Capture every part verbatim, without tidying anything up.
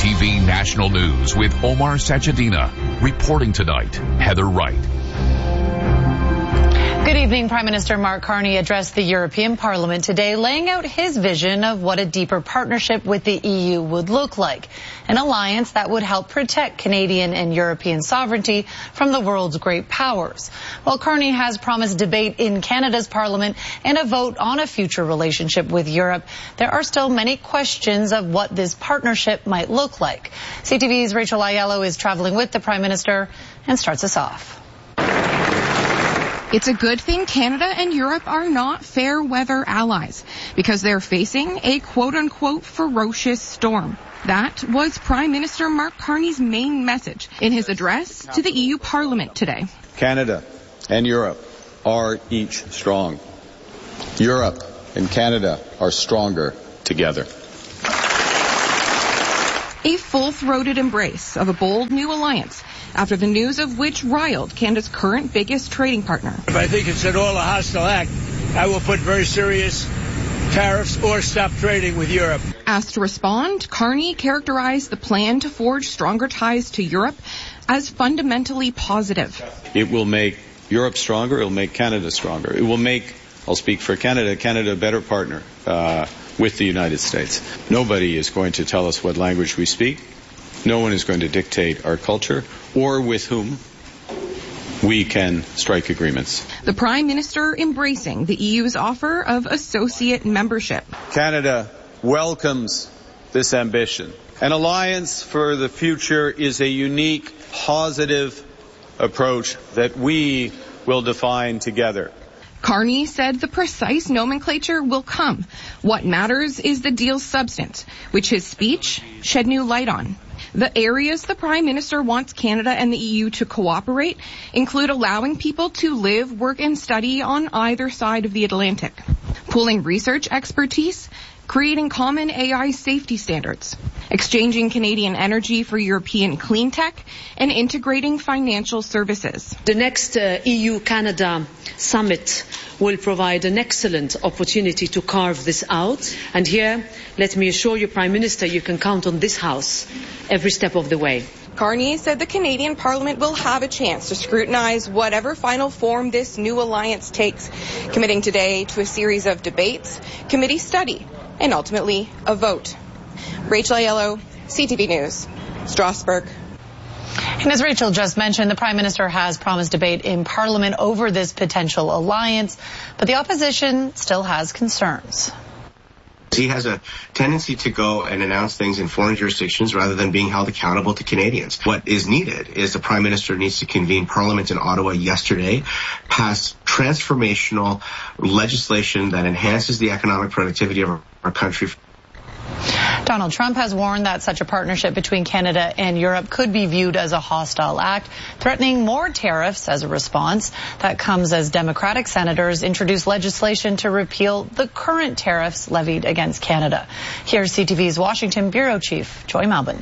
T V National News with Omar Sachedina. Reporting tonight, Heather Wright. Good evening. Prime Minister Mark Carney addressed the European Parliament today, laying out his vision of what a deeper partnership with the E U would look like. An alliance that would help protect Canadian and European sovereignty from the world's great powers. While Carney has promised debate in Canada's Parliament and a vote on a future relationship with Europe, there are still many questions of what this partnership might look like. C T V's Rachel Aiello is traveling with the Prime Minister and starts us off. It's a good thing Canada and Europe are not fair weather allies because they're facing a quote-unquote ferocious storm. That was Prime Minister Mark Carney's main message in his address to the E U Parliament today. Canada and Europe are each strong. Europe and Canada are stronger together. A full-throated embrace of a bold new alliance after the news of which riled Canada's current biggest trading partner. If I think it's at all a hostile act, I will put very serious tariffs or stop trading with Europe. Asked to respond, Carney characterized the plan to forge stronger ties to Europe as fundamentally positive. It will make Europe stronger. It will make Canada stronger. It will make, I'll speak for Canada, Canada a better partner uh, with the United States. Nobody is going to tell us what language we speak. No one is going to dictate our culture or with whom we can strike agreements. The Prime Minister embracing the E U's offer of associate membership. Canada welcomes this ambition. An alliance for the future is a unique, positive approach that we will define together. Carney said the precise nomenclature will come. What matters is the deal's substance, which his speech shed new light on. The areas the Prime Minister wants Canada and the E U to cooperate include allowing people to live, work, and study on either side of the Atlantic, pooling research expertise, creating common A I safety standards, exchanging Canadian energy for European clean tech, and integrating financial services. The next uh, E U-Canada summit will provide an excellent opportunity to carve this out. And here, let me assure you, Prime Minister, you can count on this House every step of the way. Carney said the Canadian Parliament will have a chance to scrutinize whatever final form this new alliance takes, committing today to a series of debates, committee study, and ultimately a vote. Rachel Aiello, C T V News, Strasbourg. And as Rachel just mentioned, the Prime Minister has promised debate in Parliament over this potential alliance, but the opposition still has concerns. He has a tendency to go and announce things in foreign jurisdictions rather than being held accountable to Canadians. What is needed is the Prime Minister needs to convene Parliament in Ottawa yesterday, pass transformational legislation that enhances the economic productivity of our country. Donald Trump has warned that such a partnership between Canada and Europe could be viewed as a hostile act, threatening more tariffs as a response. That comes as Democratic senators introduce legislation to repeal the current tariffs levied against Canada. Here's C T V's Washington Bureau Chief, Joy Malbon.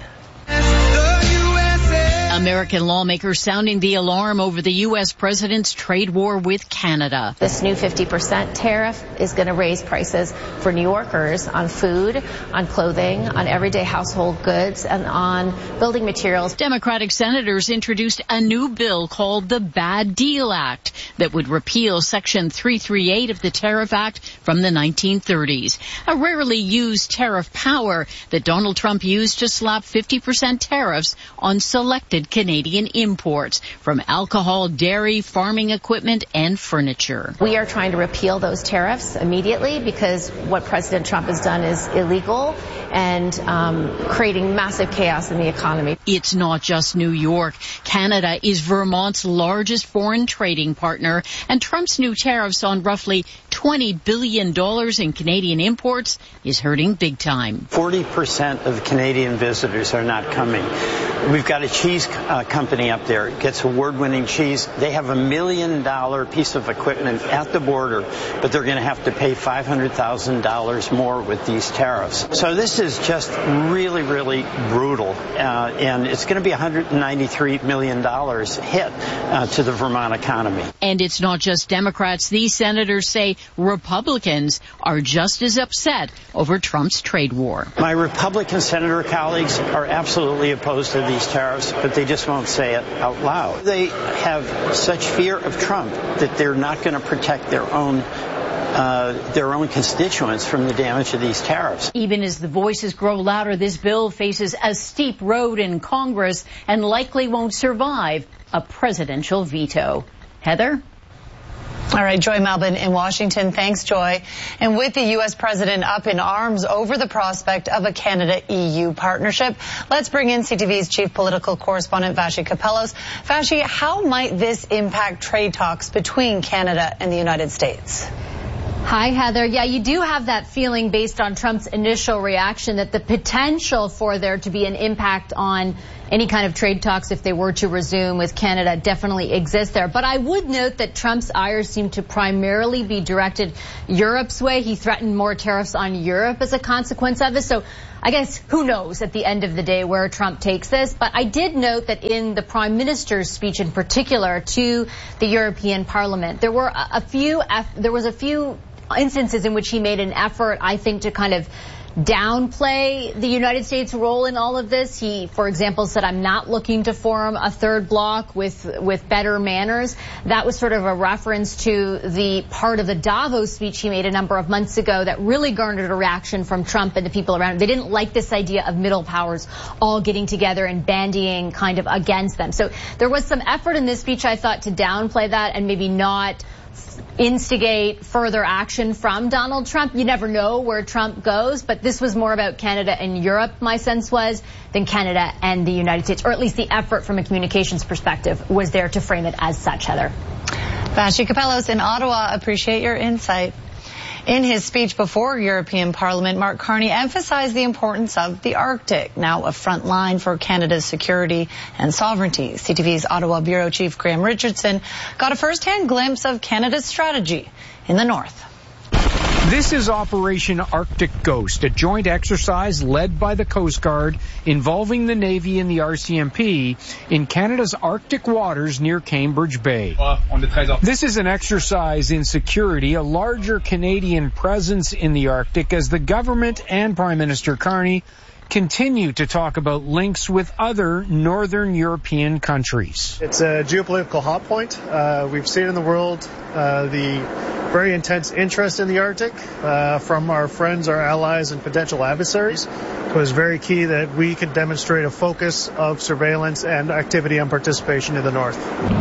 American lawmakers sounding the alarm over the U S president's trade war with Canada. This new fifty percent tariff is going to raise prices for New Yorkers on food, on clothing, on everyday household goods, and on building materials. Democratic senators introduced a new bill called the Bad Deal Act that would repeal Section three thirty-eight of the Tariff Act from the nineteen thirties, a rarely used tariff power that Donald Trump used to slap fifty percent tariffs on selected Canadian imports from alcohol, dairy, farming equipment, and furniture. We are trying to repeal those tariffs immediately because what President Trump has done is illegal and um, creating massive chaos in the economy. It's not just New York. Canada is Vermont's largest foreign trading partner, and Trump's new tariffs on roughly twenty billion dollars in Canadian imports is hurting big time. forty percent of Canadian visitors are not coming. We've got a cheese uh, company up there. It gets award-winning cheese. They have a million dollar piece of equipment at the border, but they're going to have to pay five hundred thousand dollars more with these tariffs. So this is just really, really brutal. Uh, and it's going to be one hundred ninety-three million dollars hit uh, to the Vermont economy. And it's not just Democrats. These senators say Republicans are just as upset over Trump's trade war. My Republican senator colleagues are absolutely opposed to these tariffs, but they just won't say it out loud. They have such fear of Trump that they're not going to protect their own Uh, their own constituents from the damage of these tariffs. Even as the voices grow louder, this bill faces a steep road in Congress and likely won't survive a presidential veto. Heather? All right, Joy Melvin in Washington. Thanks, Joy. And with the U S president up in arms over the prospect of a Canada-E U partnership, let's bring in C T V's chief political correspondent, Vassy Kapelos. Vassy, how might this impact trade talks between Canada and the United States? Hi, Heather. Yeah, you do have that feeling based on Trump's initial reaction that the potential for there to be an impact on any kind of trade talks if they were to resume with Canada definitely exists there. But I would note that Trump's ire seemed to primarily be directed Europe's way. He threatened more tariffs on Europe as a consequence of this. So I guess who knows at the end of the day where Trump takes this. But I did note that in the Prime Minister's speech in particular to the European Parliament, there were a few, there was a few instances in which he made an effort, I think, to kind of downplay the United States' role in all of this. He, for example, said, I'm not looking to form a third bloc with, with better manners. That was sort of a reference to the part of the Davos speech he made a number of months ago that really garnered a reaction from Trump and the people around him. They didn't like this idea of middle powers all getting together and bandying kind of against them. So there was some effort in this speech, I thought, to downplay that and maybe not instigate further action from Donald Trump. You never know where Trump goes, but this was more about Canada and Europe, my sense was, than Canada and the United States, or at least the effort from a communications perspective was there to frame it as such, Heather. Vassy Kapelos in Ottawa, appreciate your insight. In his speech before European Parliament, Mark Carney emphasized the importance of the Arctic, now a front line for Canada's security and sovereignty. C T V's Ottawa Bureau Chief Graham Richardson got a first-hand glimpse of Canada's strategy in the north. This is Operation Arctic Ghost, a joint exercise led by the Coast Guard involving the Navy and the R C M P in Canada's Arctic waters near Cambridge Bay. This is an exercise in security, a larger Canadian presence in the Arctic as the government and Prime Minister Carney continue to talk about links with other northern European countries. It's a geopolitical hot point. Uh, we've seen in the world uh, the very intense interest in the Arctic uh, from our friends, our allies, and potential adversaries. It was very key that we could demonstrate a focus of surveillance and activity and participation in the north.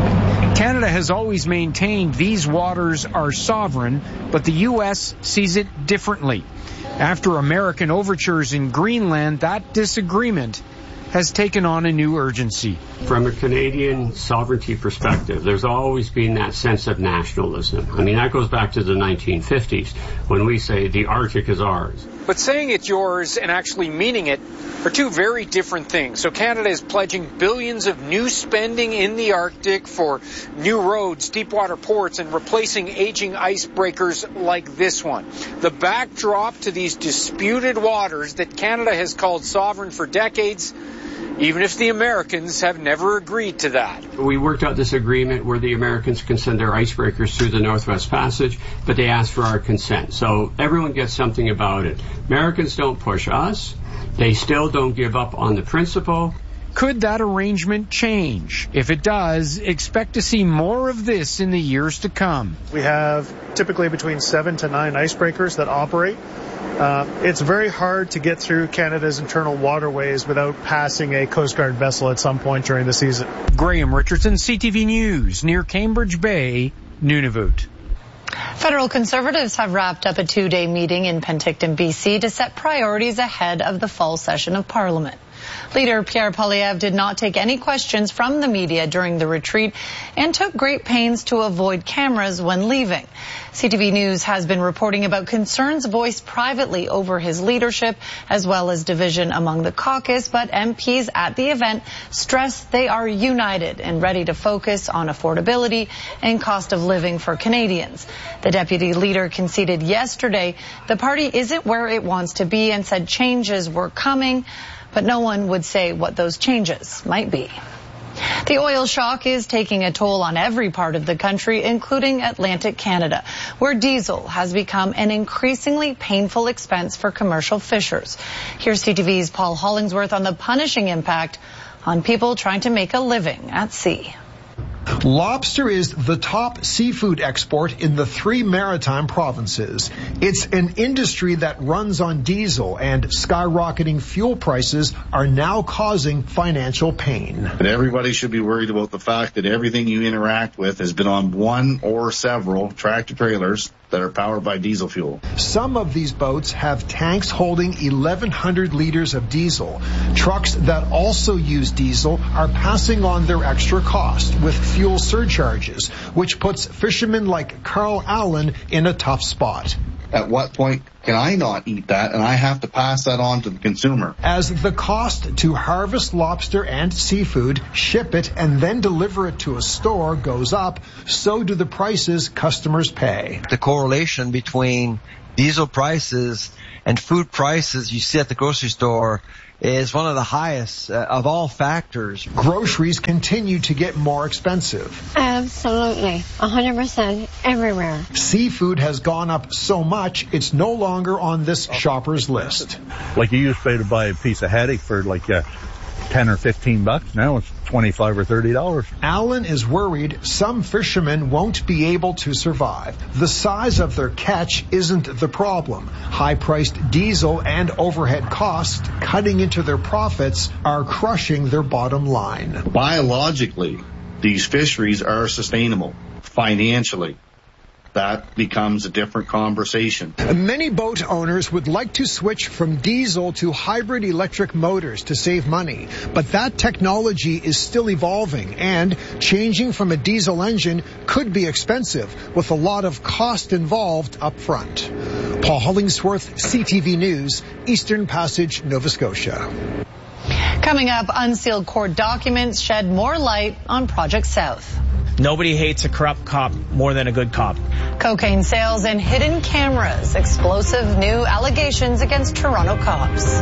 Canada has always maintained these waters are sovereign, but the U S sees it differently. After American overtures in Greenland, that disagreement has taken on a new urgency. From a Canadian sovereignty perspective, there's always been that sense of nationalism. I mean, that goes back to the nineteen fifties when we say the Arctic is ours. But saying it's yours and actually meaning it are two very different things. So Canada is pledging billions of new spending in the Arctic for new roads, deep water ports, and replacing aging icebreakers like this one. The backdrop to these disputed waters that Canada has called sovereign for decades, even if the Americans have never agreed to that. We worked out this agreement where the Americans can send their icebreakers through the Northwest Passage, but they asked for our consent. So everyone gets something about it. Americans don't push us. They still don't give up on the principle. Could that arrangement change? If it does, expect to see more of this in the years to come. We have typically between seven to nine icebreakers that operate. Uh, it's very hard to get through Canada's internal waterways without passing a Coast Guard vessel at some point during the season. Graham Richardson, C T V News, near Cambridge Bay, Nunavut. Federal Conservatives have wrapped up a two-day meeting in Penticton, B C to set priorities ahead of the fall session of Parliament. Leader Pierre Poilievre did not take any questions from the media during the retreat and took great pains to avoid cameras when leaving. C T V News has been reporting about concerns voiced privately over his leadership as well as division among the caucus, but M Ps at the event stressed they are united and ready to focus on affordability and cost of living for Canadians. The deputy leader conceded yesterday the party isn't where it wants to be and said changes were coming, but no one would say what those changes might be. The oil shock is taking a toll on every part of the country, including Atlantic Canada, where diesel has become an increasingly painful expense for commercial fishers. Here's C T V's Paul Hollingsworth on the punishing impact on people trying to make a living at sea. Lobster is the top seafood export in the three maritime provinces. It's an industry that runs on diesel, and skyrocketing fuel prices are now causing financial pain. But everybody should be worried about the fact that everything you interact with has been on one or several tractor trailers that are powered by diesel fuel. Some of these boats have tanks holding eleven hundred liters of diesel. Trucks that also use diesel are passing on their extra cost with fuel surcharges, which puts fishermen like Carl Allen in a tough spot. At what point can I not eat that and I have to pass that on to the consumer? As the cost to harvest lobster and seafood, ship it, and then deliver it to a store goes up, so do the prices customers pay. The correlation between diesel prices and food prices you see at the grocery store is one of the highest uh, of all factors. Groceries continue to get more expensive. Absolutely. one hundred percent everywhere. Seafood has gone up so much, it's no longer on this shopper's list. Like you used to pay to buy a piece of haddock for like uh, ten or fifteen bucks. Now it's twenty-five or thirty dollars. Allen is worried some fishermen won't be able to survive. The size of their catch isn't the problem. High-priced diesel and overhead costs cutting into their profits are crushing their bottom line. Biologically, these fisheries are sustainable. Financially, that becomes a different conversation. Many boat owners would like to switch from diesel to hybrid electric motors to save money, but that technology is still evolving, and changing from a diesel engine could be expensive, with a lot of cost involved up front. Paul Hollingsworth, C T V News, Eastern Passage, Nova Scotia. Coming up, unsealed court documents shed more light on Project South. Nobody hates a corrupt cop more than a good cop. Cocaine sales and hidden cameras. Explosive new allegations against Toronto cops.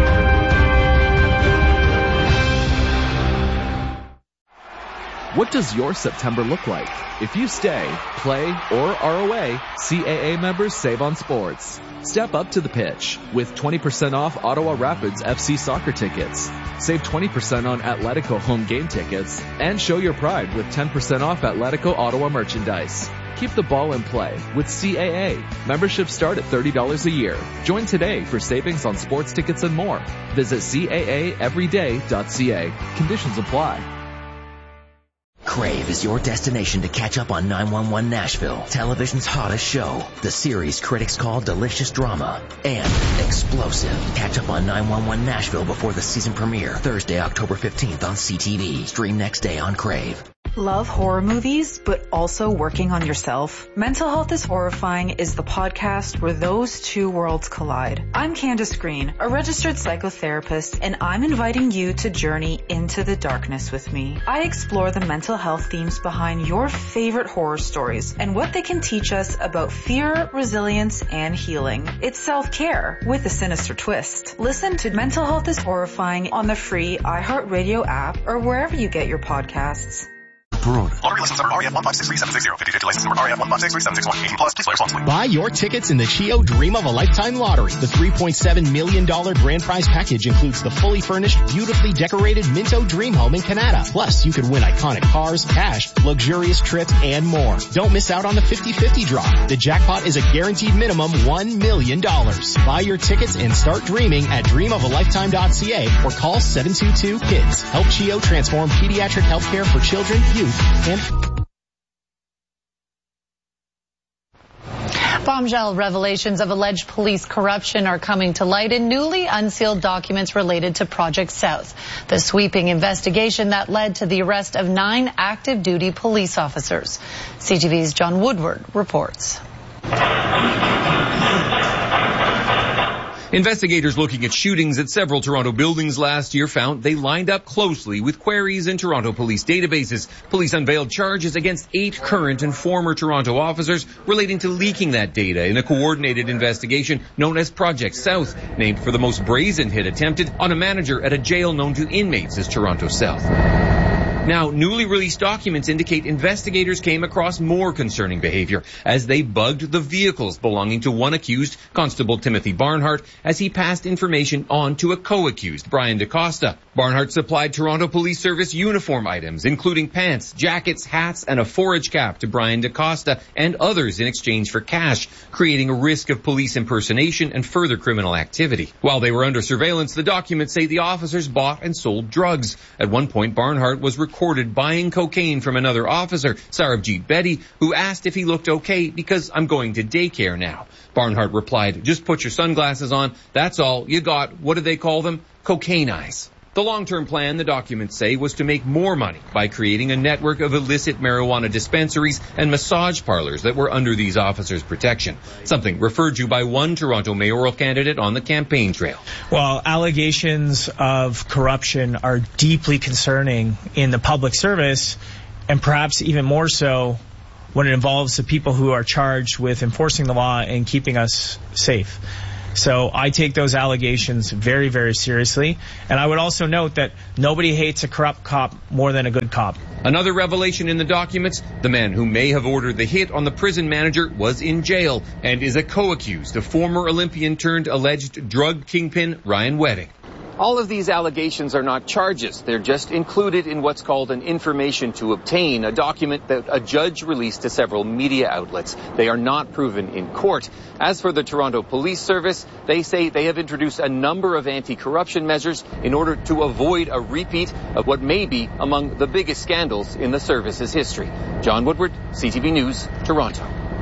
What does your September look like? If you stay, play, or are away, C A A members save on sports. Step up to the pitch with twenty percent off Ottawa Rapids F C soccer tickets. Save twenty percent on Atletico home game tickets, and show your pride with ten percent off Atletico Ottawa merchandise. Keep the ball in play with C A A. Memberships start at thirty dollars a year. Join today for savings on sports tickets and more. Visit C A A everyday dot C A. Conditions apply. Crave is your destination to catch up on nine one one Nashville, television's hottest show. The series critics call delicious drama and explosive. Catch up on nine one one Nashville before the season premiere, Thursday, October fifteenth on C T V. Stream next day on Crave. Love horror movies, but also working on yourself? Mental Health is Horrifying is the podcast where those two worlds collide. I'm Candace Green, a registered psychotherapist, and I'm inviting you to journey into the darkness with me. I explore the mental health themes behind your favorite horror stories and what they can teach us about fear, resilience, and healing. It's self-care with a sinister twist. Listen to Mental Health is Horrifying on the free iHeartRadio app or wherever you get your podcasts. Lottery license number R E F one five six three seven six zero. fifty fifty license number R E F one five six three seven six one. eighteen plus. Please play responsibly. Buy your tickets in the Chio Dream of a Lifetime Lottery. The three point seven million dollars grand prize package includes the fully furnished, beautifully decorated Minto Dream Home in Canada. Plus, you could win iconic cars, cash, luxurious trips, and more. Don't miss out on the fifty fifty draw. The jackpot is a guaranteed minimum one million dollars. Buy your tickets and start dreaming at dream of a lifetime dot C A or call seven two two KIDS. Help Chio transform pediatric healthcare for children, youth, and Bombshell revelations of alleged police corruption are coming to light in newly unsealed documents related to Project South, the sweeping investigation that led to the arrest of nine active duty police officers. C T V's John Woodward reports. Investigators looking at shootings at several Toronto buildings last year found they lined up closely with queries in Toronto police databases. Police unveiled charges against eight current and former Toronto officers relating to leaking that data in a coordinated investigation known as Project South, named for the most brazen hit attempted on a manager at a jail known to inmates as Toronto South. Now, newly released documents indicate investigators came across more concerning behavior as they bugged the vehicles belonging to one accused, Constable Timothy Barnhart, as he passed information on to a co-accused, Brian DaCosta. Barnhart supplied Toronto Police Service uniform items, including pants, jackets, hats, and a forage cap to Brian DaCosta and others in exchange for cash, creating a risk of police impersonation and further criminal activity. While they were under surveillance, the documents say the officers bought and sold drugs. At one point, Barnhart was recorded buying cocaine from another officer, Sarabjit Bedi, who asked if he looked okay because I'm going to daycare now. Barnhart replied, just put your sunglasses on, that's all, you got, what do they call them? Cocaine eyes. The long-term plan, the documents say, was to make more money by creating a network of illicit marijuana dispensaries and massage parlors that were under these officers' protection, something referred to by one Toronto mayoral candidate on the campaign trail. Well, allegations of corruption are deeply concerning in the public service, and perhaps even more so when it involves the people who are charged with enforcing the law and keeping us safe. So I take those allegations very, very seriously. And I would also note that nobody hates a corrupt cop more than a good cop. Another revelation in the documents, the man who may have ordered the hit on the prison manager was in jail and is a co-accused of former Olympian turned alleged drug kingpin Ryan Wedding. All of these allegations are not charges. They're just included in what's called an information to obtain, a document that a judge released to several media outlets. They are not proven in court. As for the Toronto Police Service, they say they have introduced a number of anti-corruption measures in order to avoid a repeat of what may be among the biggest scandals in the service's history. John Woodward, C T V News, Toronto.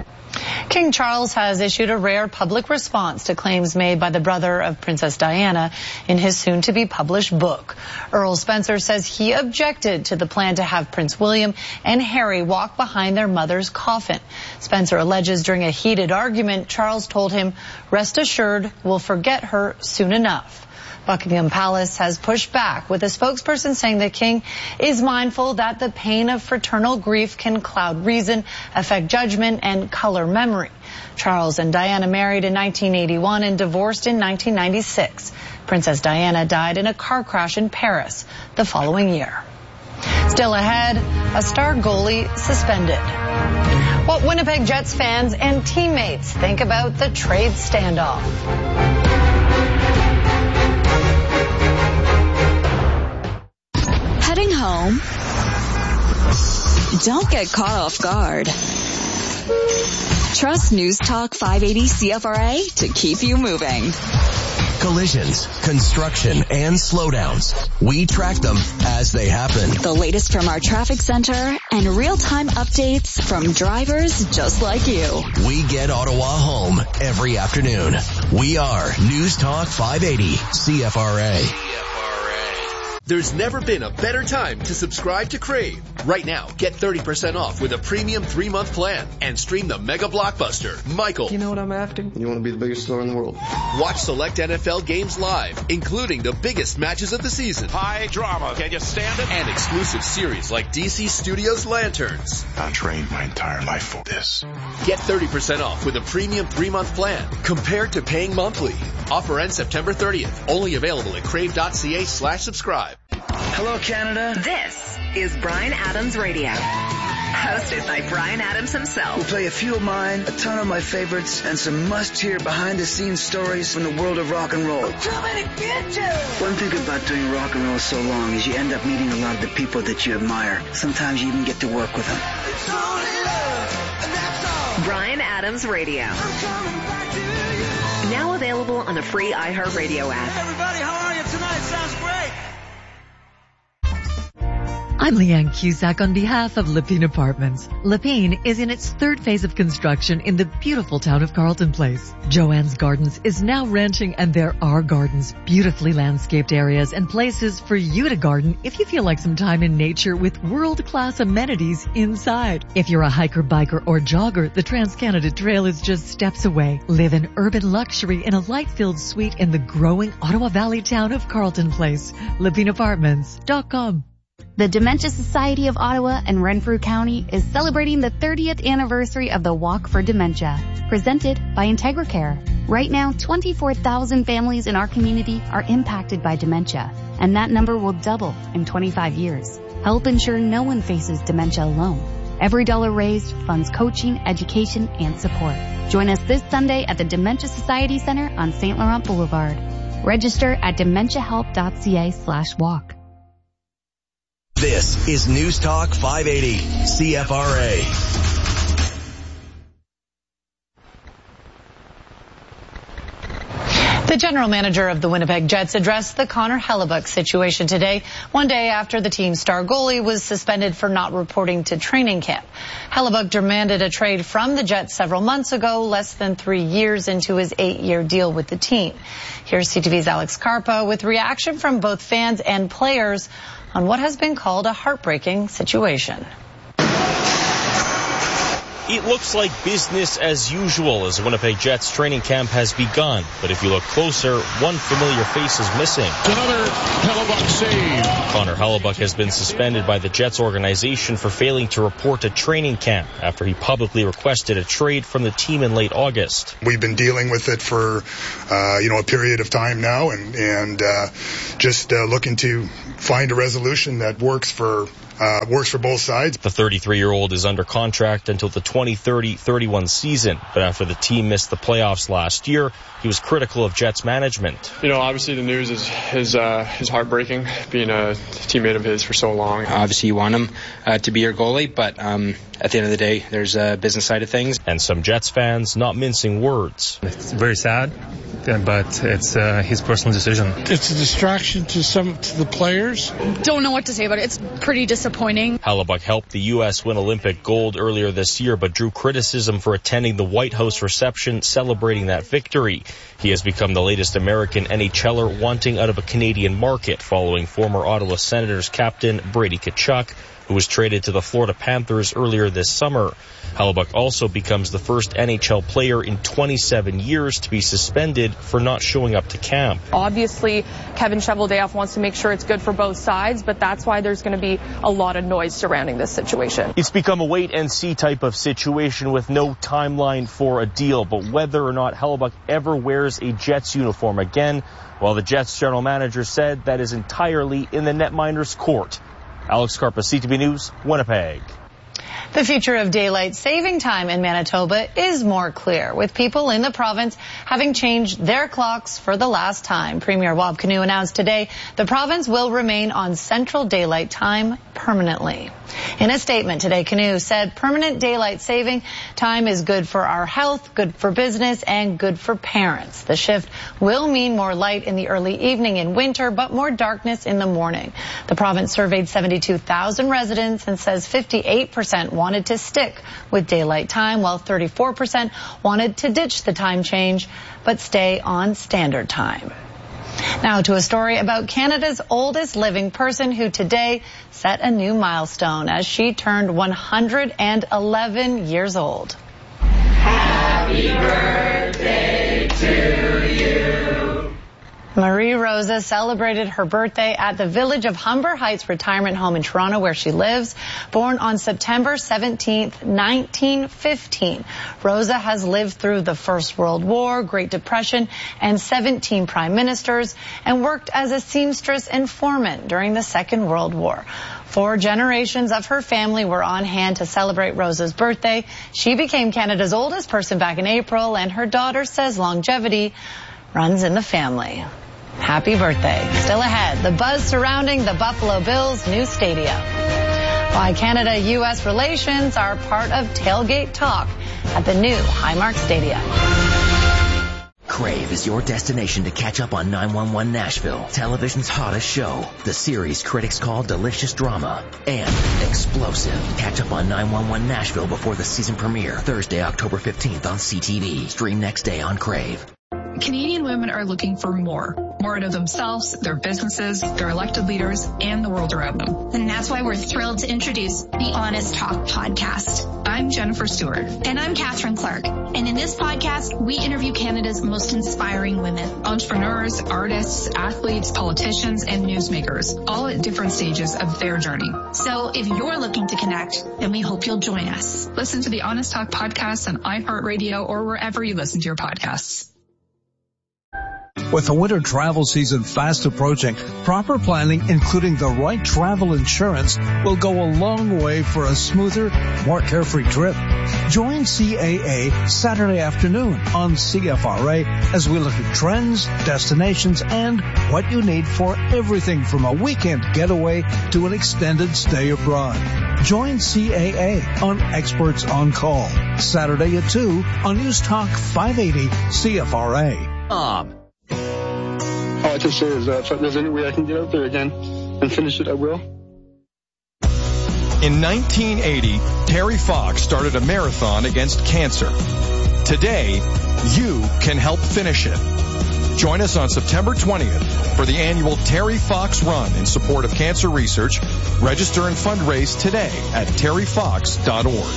King Charles has issued a rare public response to claims made by the brother of Princess Diana in his soon-to-be published book. Earl Spencer says he objected to the plan to have Prince William and Harry walk behind their mother's coffin. Spencer alleges during a heated argument, Charles told him, "Rest assured, we'll forget her soon enough." Buckingham Palace has pushed back, with a spokesperson saying the king is mindful that the pain of fraternal grief can cloud reason, affect judgment, and color memory. Charles and Diana married in nineteen eighty-one and divorced in nineteen ninety-six. Princess Diana died in a car crash in Paris the following year. Still ahead, a star goalie suspended. What Winnipeg Jets fans and teammates think about the trade standoff. Heading home? Don't get caught off guard. Trust News Talk five eighty C F R A to keep you moving. Collisions, construction, and slowdowns. We track them as they happen. The latest from our traffic center and real-time updates from drivers just like you. We get Ottawa home every afternoon. We are News Talk five eighty C F R A. There's never been a better time to subscribe to Crave. Right now, get thirty percent off with a premium three-month plan and stream the mega blockbuster, Michael. You know what I'm after? You want to be the biggest star in the world. Watch select N F L games live, including the biggest matches of the season. High drama. Can you stand it? And exclusive series like D C Studios Lanterns. I trained my entire life for this. Get thirty percent off with a premium three-month plan compared to paying monthly. Offer ends September thirtieth. Only available at crave.ca slash subscribe. Hello, Canada. This is Bryan Adams Radio, hosted by Bryan Adams himself. We'll play a few of mine, a ton of my favorites, and some must-hear behind-the-scenes stories from the world of rock and roll. Too many bitches! One thing about doing rock and roll so long is you end up meeting a lot of the people that you admire. Sometimes you even get to work with them. It's only love, and that's all. Bryan Adams Radio. I'm coming back to you. Now available on the free iHeartRadio app. Hey everybody, how are you tonight? Sounds great. I'm Leanne Cusack on behalf of Lepine Apartments. Lepine is in its third phase of construction in the beautiful town of Carleton Place. Joanne's Gardens is now renting, and there are gardens, beautifully landscaped areas, and places for you to garden if you feel like some time in nature with world-class amenities inside. If you're a hiker, biker, or jogger, the Trans-Canada Trail is just steps away. Live in urban luxury in a light-filled suite in the growing Ottawa Valley town of Carleton Place. Lepine Apartments dot com. The Dementia Society of Ottawa and Renfrew County is celebrating the thirtieth anniversary of the Walk for Dementia, presented by IntegraCare. Right now, twenty-four thousand families in our community are impacted by dementia, and that number will double in twenty-five years. Help ensure no one faces dementia alone. Every dollar raised funds coaching, education, and support. Join us this Sunday at the Dementia Society Center on Saint Laurent Boulevard. Register at dementiahelp.ca slash walk. This is News Talk five eighty C F R A. The general manager of the Winnipeg Jets addressed the Connor Hellebuyck situation today, one day after the team's star goalie was suspended for not reporting to training camp. Hellebuyck demanded a trade from the Jets several months ago, less than three years into his eight-year deal with the team. Here's C T V's Alex Carpa with reaction from both fans and players on what has been called a heartbreaking situation. It looks like business as usual as Winnipeg Jets training camp has begun. But if you look closer, one familiar face is missing. It's another Hellebuyck save. Connor Hellebuyck has been suspended by the Jets organization for failing to report to training camp after he publicly requested a trade from the team in late August. We've been dealing with it for, uh, you know, a period of time now and, and uh, just uh, looking to find a resolution that works for Uh, works for both sides. The thirty-three-year-old is under contract until the twenty thirty thirty-one season, but after the team missed the playoffs last year, he was critical of Jets management. You know, obviously the news is is, uh, is heartbreaking, being a teammate of his for so long. Obviously you want him uh, to be your goalie, but um, at the end of the day, there's a business side of things. And some Jets fans not mincing words. It's very sad, but it's uh, his personal decision. It's a distraction to some to the players. Don't know what to say about it. It's pretty disappointing. Hellebuyck helped the U S win Olympic gold earlier this year, but drew criticism for attending the White House reception celebrating that victory. He has become the latest American NHLer wanting out of a Canadian market following former Ottawa Senators captain Brady Tkachuk, who was traded to the Florida Panthers earlier this summer. Hellebuyck also becomes the first N H L player in twenty-seven years to be suspended for not showing up to camp. Obviously, Kevin Cheveldayoff wants to make sure it's good for both sides, but that's why there's going to be a lot of noise surrounding this situation. It's become a wait-and-see type of situation with no timeline for a deal, but whether or not Hellebuyck ever wears a Jets uniform again, well, the Jets general manager said that is entirely in the netminder's court. Alex Carpa, C T V News, Winnipeg. The future of daylight saving time in Manitoba is more clear, with people in the province having changed their clocks for the last time. Premier Wab Kinew announced today the province will remain on Central Daylight Time permanently. In a statement today, Kinew said permanent daylight saving time is good for our health, good for business, and good for parents. The shift will mean more light in the early evening in winter, but more darkness in the morning. The province surveyed seventy-two thousand residents and says fifty-eight percent wanted to stick with daylight time, while thirty-four percent wanted to ditch the time change but stay on standard time. Now to a story about Canada's oldest living person who today set a new milestone as she turned one hundred eleven years old. Happy birthday to you. Marie Rosa celebrated her birthday at the Village of Humber Heights retirement home in Toronto, where she lives. Born on September seventeenth, nineteen fifteen, Rosa has lived through the First World War, Great Depression, and seventeen prime ministers, and worked as a seamstress and foreman during the Second World War. Four generations of her family were on hand to celebrate Rosa's birthday. She became Canada's oldest person back in April, and her daughter says longevity runs in the family. Happy birthday. Still ahead, the buzz surrounding the Buffalo Bills' new stadium. Why Canada U S relations are part of tailgate talk at the new Highmark Stadium. Crave is your destination to catch up on nine one one Nashville, television's hottest show, the series critics call delicious drama and explosive. Catch up on nine one one Nashville before the season premiere, Thursday, October fifteenth on C T V. Stream next day on Crave. Canadian women are looking for more. More out of themselves, their businesses, their elected leaders, and the world around them. And that's why we're thrilled to introduce the Honest Talk podcast. I'm Jennifer Stewart. And I'm Catherine Clark. And in this podcast, we interview Canada's most inspiring women. Entrepreneurs, artists, athletes, politicians, and newsmakers, all at different stages of their journey. So if you're looking to connect, then we hope you'll join us. Listen to the Honest Talk podcast on iHeartRadio or wherever you listen to your podcasts. With the winter travel season fast approaching, proper planning, including the right travel insurance, will go a long way for a smoother, more carefree trip. Join C A A Saturday afternoon on C F R A as we look at trends, destinations, and what you need for everything from a weekend getaway to an extended stay abroad. Join C A A on Experts on Call, Saturday at two on News Talk five eighty C F R A. Um. All I can say is that if there's any way I can get out there again and finish it, I will. In nineteen eighty, Terry Fox started a marathon against cancer. Today, you can help finish it. Join us on September twentieth for the annual Terry Fox Run in support of cancer research. Register and fundraise today at terry fox dot org.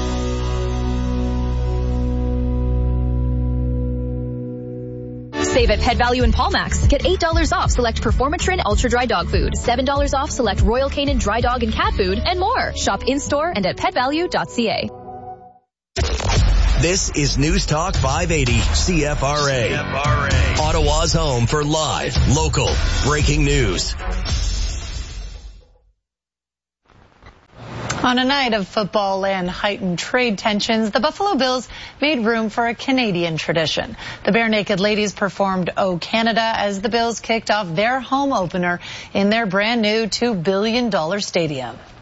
Save at Pet Value and Palmax. Get eight dollars off select Performatrin Ultra Dry Dog Food, seven dollars off select Royal Canin Dry Dog and Cat Food, and more. Shop in-store and at pet value dot c a. This is News Talk five eighty C F R A. C F R A. Ottawa's home for live, local, breaking news. On a night of football and heightened trade tensions, the Buffalo Bills made room for a Canadian tradition. The Bare Naked Ladies performed "O Canada" as the Bills kicked off their home opener in their brand new two billion dollars stadium.